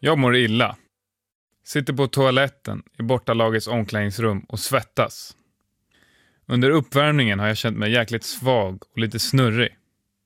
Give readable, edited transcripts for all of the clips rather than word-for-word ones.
Jag mår illa. Sitter på toaletten i bortalagets omklädningsrum och svettas. Under uppvärmningen har jag känt mig jäkligt svag och lite snurrig.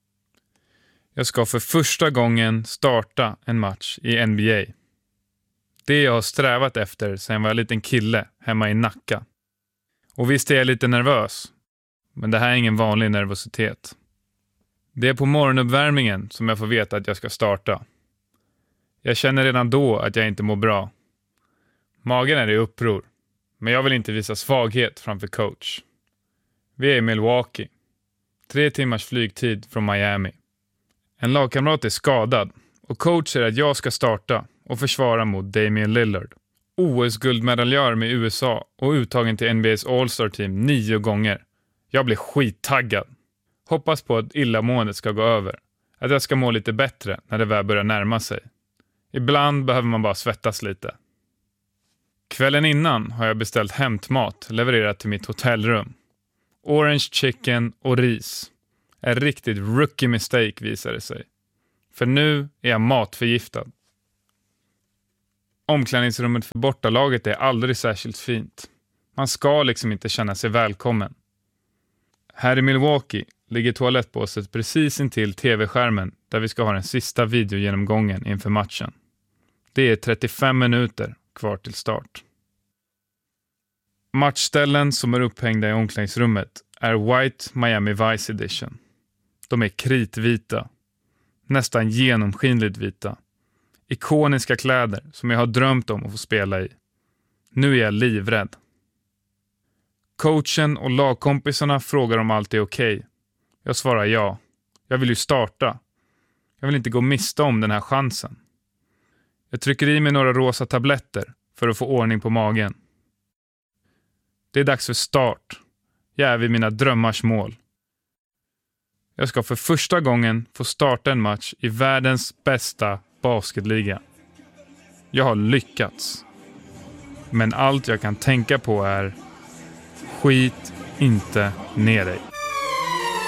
Jag ska för första gången starta en match i NBA. Det jag har strävat efter sedan jag var en liten kille hemma i Nacka. Och visst är jag lite nervös, men det här är ingen vanlig nervositet. Det är på morgonuppvärmningen som jag får veta att jag ska starta. Jag känner redan då att jag inte mår bra. Magen är i uppror, men jag vill inte visa svaghet framför coach. Vi är i Milwaukee. 3 timmars flygtid från Miami. En lagkamrat är skadad och coach säger att jag ska starta och försvara mot Damian Lillard. OS-guldmedaljör med USA och uttagen till NBAs All-Star-team 9 gånger. Jag blir skittaggad. Hoppas på att illamåendet ska gå över. Att jag ska må lite bättre när det väl börjar närma sig. Ibland behöver man bara svettas lite. Kvällen innan har jag beställt hämtmat levererat till mitt hotellrum. Orange chicken och ris. En riktigt rookie mistake visar det sig. För nu är jag matförgiftad. Omklädningsrummet för bortalaget är aldrig särskilt fint. Man ska liksom inte känna sig välkommen. Här i Milwaukee ligger toalettbåset precis intill tv-skärmen där vi ska ha den sista videogenomgången inför matchen. Det är 35 minuter kvar till start. Matchställen som är upphängda i omklädningsrummet är White Miami Vice Edition. De är kritvita, nästan genomskinligt vita. Ikoniska kläder som jag har drömt om att få spela i. Nu är jag livrädd. Coachen och lagkompisarna frågar om allt är okej. Jag svarar ja. Jag vill ju starta. Jag vill inte gå miste om den här chansen. Jag trycker i mig några rosa tabletter för att få ordning på magen. Det är dags för start. Jag är vid mina drömmars mål. Jag ska för första gången få starta en match i världens bästa basketliga. Jag har lyckats. Men allt jag kan tänka på är: skit inte ner dig.